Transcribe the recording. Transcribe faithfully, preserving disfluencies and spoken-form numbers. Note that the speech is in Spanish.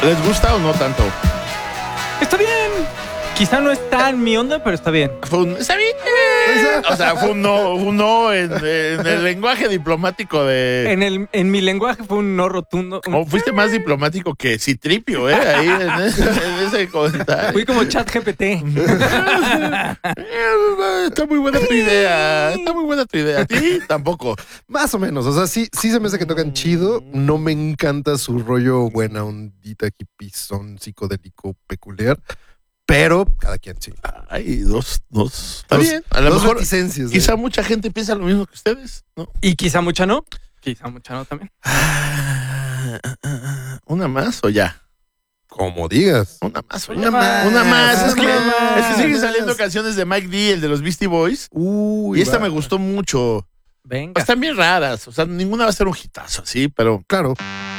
¿Les gusta o no tanto? Está bien. Quizá no es tan mi onda, pero está bien. Fue un, está bien. O sea, fue un no, un no en, en el lenguaje diplomático de... En, el, en mi lenguaje fue un no rotundo. Un... Oh, fuiste más diplomático que Citripio, ¿eh? Ahí en ese, en ese comentario. Fui como chat G P T. Está muy buena tu idea. Está muy buena tu idea. ¿A ti? Tampoco. Más o menos. O sea, sí, sí se me hace que tocan chido. No me encanta su rollo buena ondita, hippiezón, psicodélico, peculiar. Pero cada quien sí. Hay dos, dos. Está Dos- bien. A lo dos mejor reticencias, quizá ¿eh? mucha gente piensa lo mismo que ustedes, ¿no? Y quizá mucha no. Quizá mucha no también. ¿Una más o ya? Como digas. Una más o ya. Una más. Una más. Es que, Una más. es que siguen saliendo canciones de Mike D, el de los Beastie Boys. Uy, Y esta va. me gustó mucho. Venga. Están bien raras. O sea, ninguna va a ser un hitazo, sí, pero Claro.